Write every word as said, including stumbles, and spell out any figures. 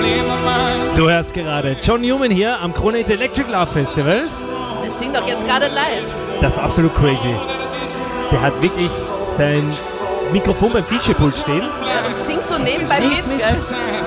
Du hörst gerade John Newman hier am Krone Electric Love Festival. Der singt doch jetzt gerade live. Das ist absolut crazy. Der hat wirklich sein Mikrofon beim D J-Pult stehen. Ja, und singt so nebenbei mit, gell?